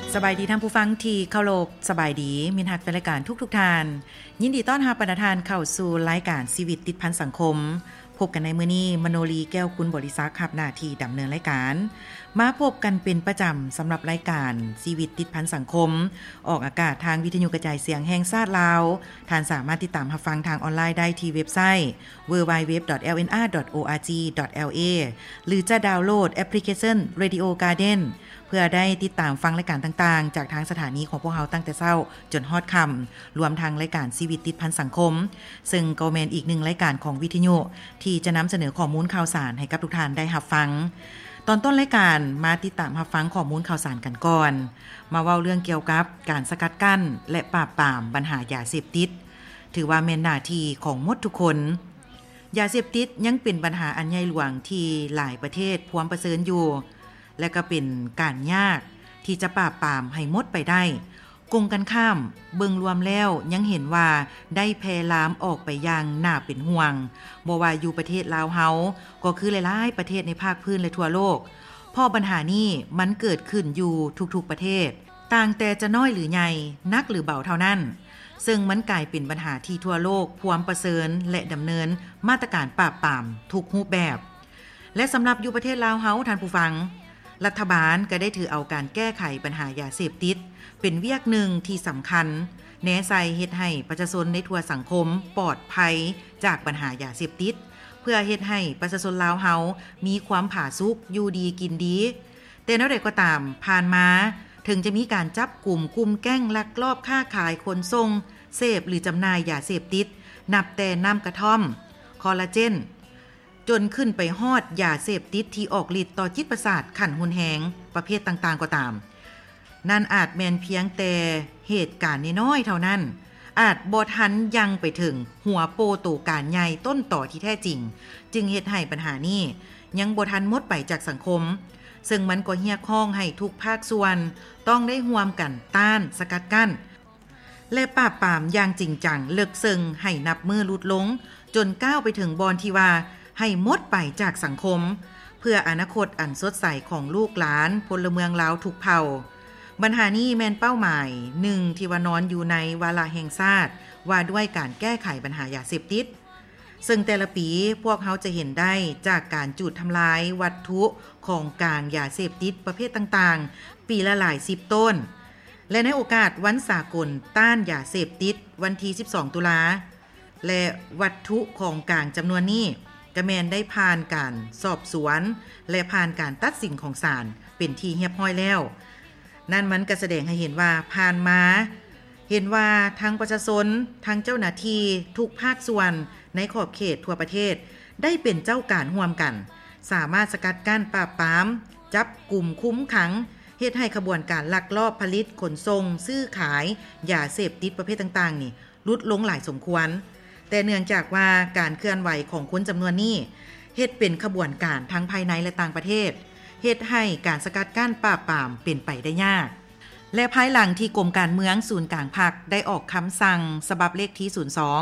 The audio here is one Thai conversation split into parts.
สบายดีท่านผู้ฟังที่เคารพสบายดีมินฮักเป็นรายการทุกท่านยินดีต้อนรับประธานเข้าสู่รายการชีวิตติดพันสังคมพบกันในมื้อนี้มโนลีแก้วคุณบริษัทรับหน้าที่ดำเนินรายการมาพบกันเป็นประจำสำหรับรายการชีวิตติดพันสังคมออกอากาศทางวิทยุกระจายเสียงแห่งชาติลาวท่านสามารถติดตามรับฟังทางออนไลน์ได้ที่เว็บไซต์ www.lnr.org.la หรือจะดาวน์โหลดแอปพลิเคชัน Radio Garden เพื่อได้ติดตามฟังรายการต่างๆจากทางสถานีของพวกเราตั้งแต่เช้าจนฮอดค่ำรวมทางรายการชีวิตติดพันสังคมซึ่งก็แม่นอีกหนึ่งรายการของวิทยุที่จะนำเสนอข้อมูลข่าวสารให้กับทุกท่านได้รับฟังตอนต้นรายการมาติดตามรับฟังข้อมูลข่าวสารกันก่อนมาเว้าเรื่องเกี่ยวกับการสกัดกั้นและปราบปรามปัญหายาเสพติดถือว่าแม่นหน้าที่ของหมดทุกคนยาเสพติดยังเป็นปัญหาอันใหญ่หลวงที่หลายประเทศพวมประเสริญอยู่และก็เป็นการยากที่จะปราบปรามให้หมดไปได้กงกันข้ามเบิ่งรวมแล้วยังเห็นว่าได้แพร่ลามออกไปอย่างน่าเป็นห่วงบ่ว่าอยู่ประเทศลาวเฮาก็คือหลายๆประเทศในภาคพื้นและทั่วโลกเพราะปัญหานี้มันเกิดขึ้นอยู่ทุกๆประเทศต่างแต่จะน้อยหรือใหญ่นักหรือเบาเท่านั้นซึ่งมันกลายเป็นปัญหาที่ทั่วโลกพวมประเสริญและดำเนินมาตรการปราบปรามทุกรูปแบบและสำหรับอยู่ประเทศลาวเฮาท่านผู้ฟังรัฐบาลก็ได้ถือเอาการแก้ไขปัญหายาเสพติดเป็นเวียกหนึ่งที่สำคัญแนะใส่เฮ็ดให้ประชาชนในทั่วสังคมปลอดภัยจากปัญหายาเสพติดเพื่อเฮ็ดให้ประชาชนลาวเฮามีความผาสุกอยู่ดีกินดีแต่แนวใดก็ตามผ่านมาถึงจะมีการจับกลุ่มแก๊งลักลอบค้าขายขนส่งเสพหรือจำหน่ายยาเสพติดนับแต่น้ำกระท่อมคอลลาเจนจนขึ้นไปฮอดยาเสพติดที่ออกฤทธิ์ต่อจิตประสาทขั้นรุนแรงประเภทต่างๆก็ตามนั่นอาจแม่นเพียงแต่เหตุการณ์น้อยๆเท่านั้นอาจบ่ทันยังไปถึงหัวโปโตการใหญ่ต้นต่อที่แท้จริงจึงเฮ็ดให้ปัญหานี้ยังบ่ทันหมดไปจากสังคมซึ่งมันก็เรียกร้องให้ทุกภาคส่วนต้องได้ร่วมกันต้านสกัดกั้นและปราบปรามอย่างจริงจังเลิกซึ้งให้นับมือลุดลงจนก้าวไปถึงบอนที่ว่าให้หมดไปจากสังคมเพื่ออนาคตอันสดใสของลูกหลานพลเมืองลาวทุกเผ่าปัญหานี้แม่นเป้าหมายหนึ่งที่ว่านอนอยู่ในวาระแห่งชาติว่าด้วยการแก้ไขปัญหายาเสพติดซึ่งแต่ละปีพวกเขาจะเห็นได้จากการจุดทำลายวัตถุของกลางยาเสพติดประเภทต่างๆปีละหลาย10ต้นและในโอกาสวันสากลต้านยาเสพติดวันที่12ตุลาและวัตถุของกลางจำนวนนี้ก็แม่นได้ผ่านการสอบสวนและผ่านการตัดสินของศาลเป็นที่เรียบร้อยแล้วนั่นมันก็แสดงให้เห็นว่าผ่านมาเห็นว่าทั้งประชาชนทั้งเจ้าหน้าที่ทุกภาคส่วนในขอบเขตทั่วประเทศได้เป็นเจ้าการร่วมกันสามารถสกัดกั้นปราบปรามจับกลุ่มคุ้มขังเฮ็ดให้ขบวนการลักลอบผลิตขนส่งซื้อขายยาเสพติดประเภทต่างๆนี่ลดลงหลายสมควรแต่เนื่องจากว่าการเคลื่อนไหวของคนจำนวนนี้เฮ็ดเป็นขบวนการทั้งภายในและต่างประเทศเฮ็ดให้การสกัดกั้นปราบปรามเป็นไปได้ยากและภายหลังที่กรมการเมืองศูนย์กลางพรรคได้ออกคำสั่งฉบับเลขที่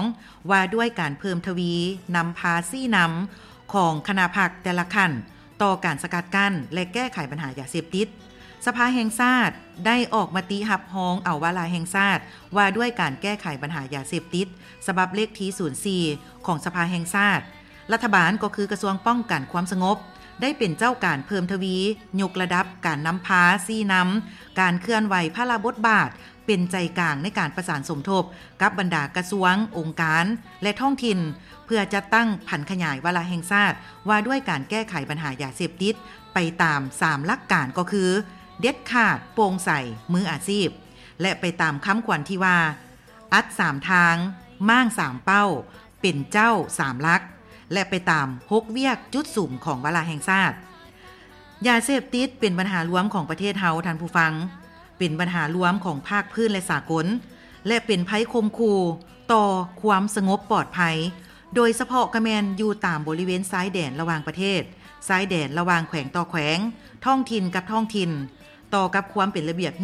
02ว่าด้วยการเพิ่มทวีนำภาษีนำของคณะพรรคแต่ละขั้นต่อการสกัดกั้นและแก้ไขปัญหายาเสพติดสภาแห่งชาติได้ออกมติรับรองเอาวาระแห่งชาติว่าด้วยการแก้ไขปัญหายาเสพติดฉบับเลขที่04ของสภาแห่งชาติรัฐบาลก็คือกระทรวงป้องกันความสงบได้เป็นเจ้าการเพิ่มทวียกระดับการนำภาษีนำการเคลื่อนไหวพระบทบาทเป็นใจกลางในการประสานสมทบกับบรรดากระทรวงองค์การและท้องถิ่นเพื่อจัดตั้งผันขยายวาระแห่งชาติว่าด้วยการแก้ไขปัญหายาเสพติดไปตาม3หลักการก็คือเด็ดขาดโปร่งใสมืออาชีพและไปตามคำขวัญที่ว่าอัด3ทางม่าง3เป้าเป็นเจ้า3ลักและไปตาม6เวียกจุดสุ่มของวาระแห่งชาติยาเสพติดเป็นปัญหารวมของประเทศเฮาท่านผู้ฟังเป็นปัญหารวมของภาคพื้นและสากลและเป็นภัยคมคูต่อความสงบปลอดภัยโดยเฉพาะกระแมนอยู่ตามบริเวณซ้ายแดนระหว่างประเทศซ้ายแดนระหว่างแขวงต่อแขวงท้องถิ่นกับท้องถิ่นต่อกับความเป็นระเบียบ